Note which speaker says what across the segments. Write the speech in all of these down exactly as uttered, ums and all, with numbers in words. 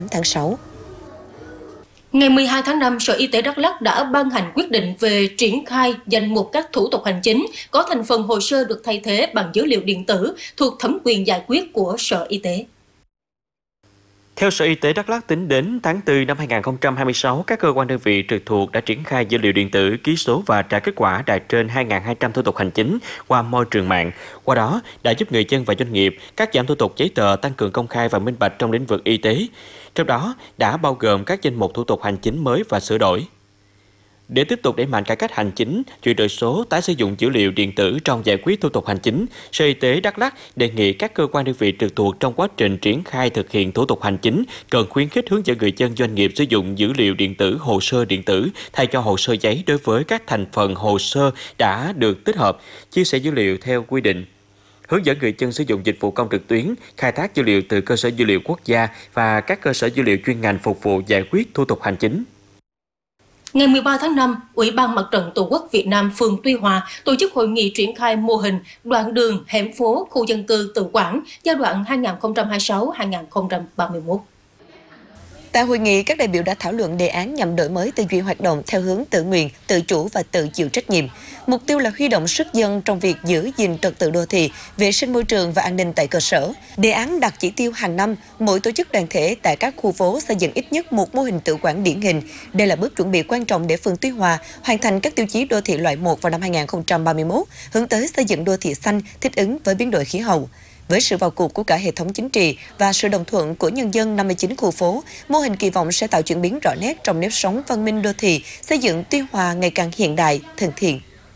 Speaker 1: tháng sáu.
Speaker 2: Ngày mười hai tháng năm, Sở Y tế Đắk Lắk đã ban hành quyết định về triển khai danh mục các thủ tục hành chính có thành phần hồ sơ được thay thế bằng dữ liệu điện tử thuộc thẩm quyền giải quyết của Sở Y tế.
Speaker 3: Theo Sở Y tế Đắk Lắk, tính đến tháng tư năm hai nghìn không trăm hai mươi sáu, các cơ quan đơn vị trực thuộc đã triển khai dữ liệu điện tử, ký số và trả kết quả đạt trên hai nghìn hai trăm thủ tục hành chính qua môi trường mạng. Qua đó, đã giúp người dân và doanh nghiệp cắt giảm thủ tục giấy tờ, tăng cường công khai và minh bạch trong lĩnh vực y tế. Trong đó, đã bao gồm các danh mục thủ tục hành chính mới và sửa đổi. Để tiếp tục đẩy mạnh cải cách hành chính, chuyển đổi số, tái sử dụng dữ liệu điện tử trong giải quyết thủ tục hành chính, Sở Y tế Đắk Lắk đề nghị các cơ quan đơn vị trực thuộc trong quá trình triển khai thực hiện thủ tục hành chính cần khuyến khích hướng dẫn người dân doanh nghiệp sử dụng dữ liệu điện tử, hồ sơ điện tử thay cho hồ sơ giấy đối với các thành phần hồ sơ đã được tích hợp, chia sẻ dữ liệu theo quy định. Hướng dẫn người dân sử dụng dịch vụ công trực tuyến, khai thác dữ liệu từ cơ sở dữ liệu quốc gia và các cơ sở dữ liệu chuyên ngành phục vụ giải quyết thủ tục hành chính.
Speaker 2: Ngày mười ba tháng năm, Ủy ban Mặt trận Tổ quốc Việt Nam phường Tuy Hòa tổ chức hội nghị triển khai mô hình đoạn đường, hẻm phố, khu dân cư tự quản giai đoạn hai nghìn không trăm hai mươi sáu đến hai nghìn không trăm ba mươi mốt.
Speaker 1: Tại hội nghị, các đại biểu đã thảo luận đề án nhằm đổi mới tư duy hoạt động theo hướng tự nguyện, tự chủ và tự chịu trách nhiệm. Mục tiêu là huy động sức dân trong việc giữ gìn trật tự đô thị, vệ sinh môi trường và an ninh tại cơ sở. Đề án đặt chỉ tiêu hàng năm, mỗi tổ chức đoàn thể tại các khu phố xây dựng ít nhất một mô hình tự quản điển hình. Đây là bước chuẩn bị quan trọng để phường Tuy Hòa hoàn thành các tiêu chí đô thị loại một vào năm hai nghìn không trăm ba mươi mốt, hướng tới xây dựng đô thị xanh thích ứng với biến đổi khí hậu. Với sự vào cuộc của cả hệ thống chính trị và sự đồng thuận của nhân dân năm mươi chín khu phố, mô hình kỳ vọng sẽ tạo chuyển biến rõ nét trong nếp sống văn minh đô thị, xây dựng Tuy Hòa ngày càng hiện đại, thân thiện.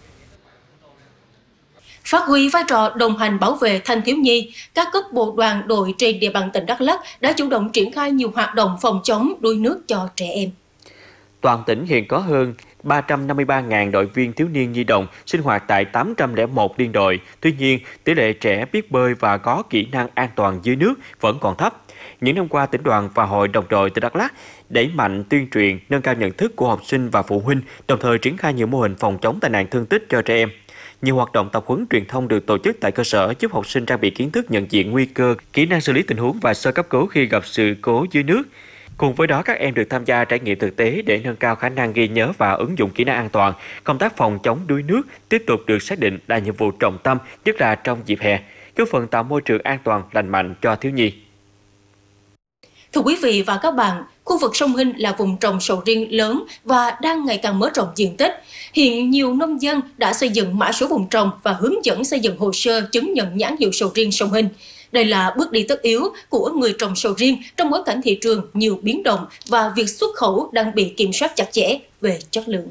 Speaker 2: Phát huy vai trò đồng hành bảo vệ thanh thiếu nhi, các cấp bộ đoàn đội trên địa bàn tỉnh Đắk Lắk đã chủ động triển khai nhiều hoạt động phòng chống đuối nước cho trẻ em.
Speaker 3: Toàn tỉnh hiện có hơn ba trăm năm mươi ba nghìn đội viên thiếu niên nhi đồng sinh hoạt tại tám trăm lẻ một liên đội. Tuy nhiên, tỷ lệ trẻ biết bơi và có kỹ năng an toàn dưới nước vẫn còn thấp. Những năm qua, tỉnh đoàn và hội đồng đội tỉnh Đắk Lắk đẩy mạnh tuyên truyền, nâng cao nhận thức của học sinh và phụ huynh, đồng thời triển khai nhiều mô hình phòng chống tai nạn thương tích cho trẻ em. Nhiều hoạt động tập huấn truyền thông được tổ chức tại cơ sở giúp học sinh trang bị kiến thức nhận diện nguy cơ, kỹ năng xử lý tình huống và sơ cấp cứu khi gặp sự cố dưới nước. Cùng với đó, các em được tham gia trải nghiệm thực tế để nâng cao khả năng ghi nhớ và ứng dụng kỹ năng an toàn. Công tác phòng chống đuối nước tiếp tục được xác định là nhiệm vụ trọng tâm, nhất là trong dịp hè, góp phần tạo môi trường an toàn, lành mạnh cho thiếu nhi.
Speaker 2: Thưa quý vị và các bạn, khu vực sông Hinh là vùng trồng sầu riêng lớn và đang ngày càng mở rộng diện tích. Hiện nhiều nông dân đã xây dựng mã số vùng trồng và hướng dẫn xây dựng hồ sơ chứng nhận nhãn hiệu sầu riêng sông Hinh. Đây là bước đi tất yếu của người trồng sầu riêng trong bối cảnh thị trường nhiều biến động và việc xuất khẩu đang bị kiểm soát chặt chẽ về chất lượng.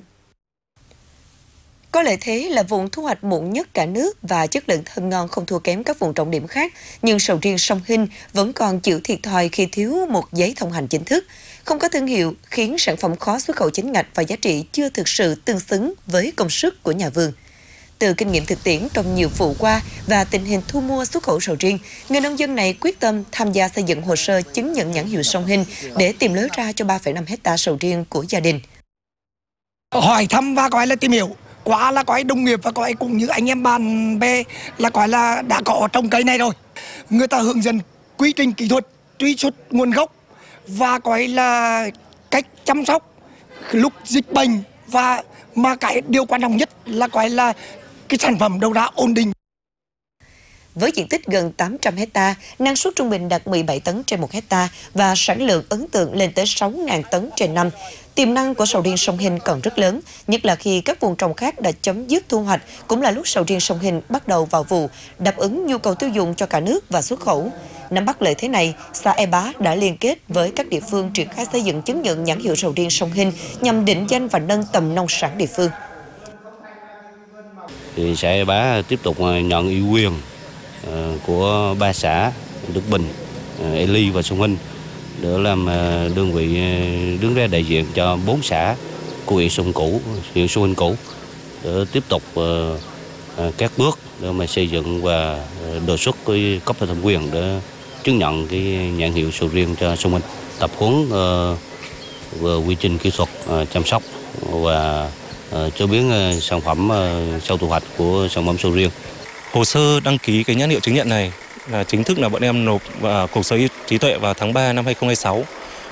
Speaker 1: Có lợi thế là vùng thu hoạch muộn nhất cả nước và chất lượng thơm ngon không thua kém các vùng trọng điểm khác, nhưng sầu riêng sông Hinh vẫn còn chịu thiệt thòi khi thiếu một giấy thông hành chính thức. Không có thương hiệu khiến sản phẩm khó xuất khẩu chính ngạch và giá trị chưa thực sự tương xứng với công sức của nhà vườn. Từ kinh nghiệm thực tiễn trong nhiều vụ qua và tình hình thu mua xuất khẩu sầu riêng, người nông dân này quyết tâm tham gia xây dựng hồ sơ chứng nhận nhãn hiệu sông Hinh để tìm lối ra cho ba phẩy năm hectare sầu riêng của gia đình.
Speaker 4: Hỏi thăm và gọi là tìm hiểu, quá là coi đồng nghiệp và coi cũng như anh em bạn bè là coi là đã có trồng cây này rồi. Người ta hướng dẫn quy trình kỹ thuật, truy xuất nguồn gốc và coi là cách chăm sóc lúc dịch bệnh, và mà cái điều quan trọng nhất là coi là cái sản phẩm đầu ra ổn định.
Speaker 1: Với diện tích gần tám trăm hectare, năng suất trung bình đạt mười bảy tấn trên một hectare và sản lượng ấn tượng lên tới sáu nghìn tấn trên năm. Tiềm năng của sầu riêng sông Hinh còn rất lớn, nhất là khi các vùng trồng khác đã chấm dứt thu hoạch, cũng là lúc sầu riêng sông Hinh bắt đầu vào vụ, đáp ứng nhu cầu tiêu dùng cho cả nước và xuất khẩu. Nắm bắt lợi thế này, xã E Bá đã liên kết với các địa phương triển khai xây dựng chứng nhận nhãn hiệu sầu riêng sông Hinh nhằm định danh và nâng tầm nông sản địa phương.
Speaker 5: Thì xã E Bá tiếp tục nhận ủy quyền của ba xã Đức Bình, E Ly và Sông Hinh để làm đơn vị đứng ra đại diện cho bốn xã của huyện Sông Cũ, huyện Sông Hinh cũ để tiếp tục các bước để mà xây dựng và đề xuất cái cấp thẩm quyền để chứng nhận cái nhãn hiệu sầu riêng cho Sông Hinh, tập huấn về quy trình kỹ thuật chăm sóc và chế biến sản phẩm sau thu hoạch của sản phẩm sầu riêng.
Speaker 6: Hồ sơ đăng ký cái nhãn hiệu chứng nhận này là chính thức là bọn em nộp vào Cục Sở hữu trí tuệ vào tháng ba năm hai nghìn không trăm hai mươi sáu.